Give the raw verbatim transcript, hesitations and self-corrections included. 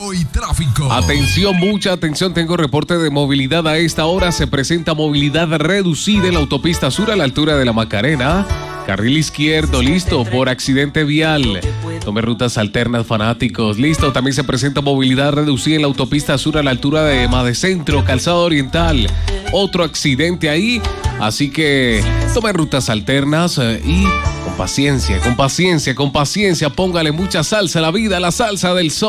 y tráfico. Atención, mucha atención, tengo reporte de movilidad a esta hora. Se presenta movilidad reducida en la autopista sur a la altura de la Macarena. Carril izquierdo, listo, por accidente vial. Tome rutas alternas, fanáticos, listo. También se presenta movilidad reducida en la autopista sur a la altura de Madecentro, Calzada Oriental. Otro accidente ahí, así que tome rutas alternas eh, y con paciencia, con paciencia, con paciencia, póngale mucha salsa a la vida, la salsa del sol.